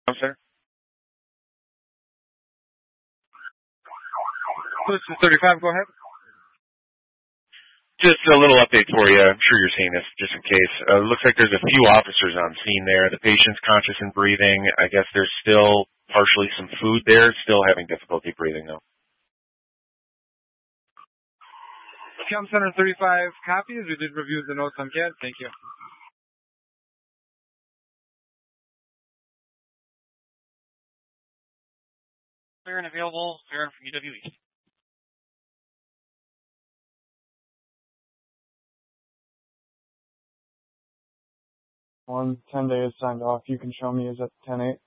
Center. This is 35. Go ahead. Just a little update for you. I'm sure you're seeing this just in case. Looks like there's a few officers on scene there. The patient's conscious and breathing. I guess there's still partially some food there. Still having difficulty breathing, though. Comm Center 35 copies. We did review the notes on CAD. Thank you. Clear and available. Clear from UWE. 10 days signed off. You can show me is at 10-8.